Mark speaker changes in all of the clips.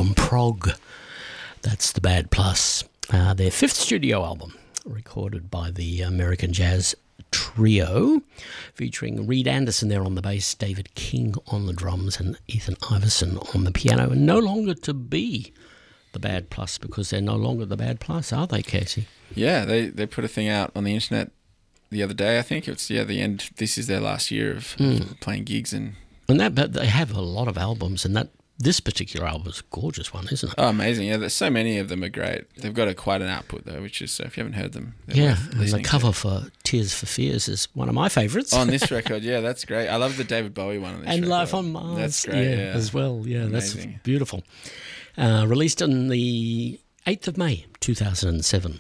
Speaker 1: from Prog. That's The Bad Plus. Their fifth studio album, recorded by the American Jazz Trio, featuring Reed Anderson there on the bass, David King on the drums, and Ethan Iverson on the piano. And no longer to be The Bad Plus, because they're no longer The Bad Plus, are they, Casey?
Speaker 2: Yeah, they put a thing out on the internet the other day. I think it's the end. This is their last year of playing gigs,
Speaker 1: but they have a lot of albums, and this particular album is a gorgeous one, isn't it?
Speaker 2: Oh, amazing! Yeah, there's so many of them are great. They've got quite an output though, which is so if you haven't heard them,
Speaker 1: the cover for Tears for Fears is one of my favourites.
Speaker 2: On this record, yeah, that's great. I love the David Bowie one on this
Speaker 1: and
Speaker 2: record.
Speaker 1: Life on Mars,
Speaker 2: that's great,
Speaker 1: as well. Yeah,
Speaker 2: amazing.
Speaker 1: That's beautiful. Released on the 8th of May, 2007.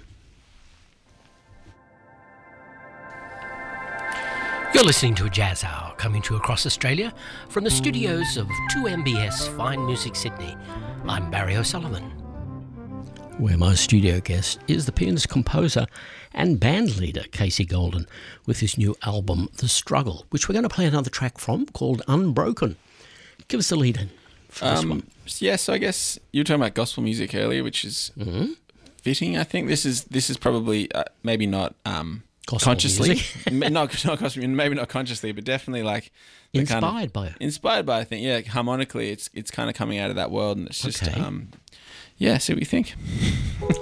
Speaker 1: You're listening to a Jazz Hour coming to you across Australia from the studios of 2MBS Fine Music Sydney. I'm Barry O'Sullivan. Where my studio guest is the pianist, composer and band leader Casey Golden with his new album The Struggle, which we're going to play another track from called Unbroken. Give us the lead in for this one.
Speaker 2: Yeah, so I guess you were talking about gospel music earlier, which is fitting. I think this is probably maybe not consciously, not consciously, maybe not consciously, but definitely like
Speaker 1: inspired by it.
Speaker 2: Inspired by, I think, yeah, harmonically, it's kind of coming out of that world, and it's just, see what you think.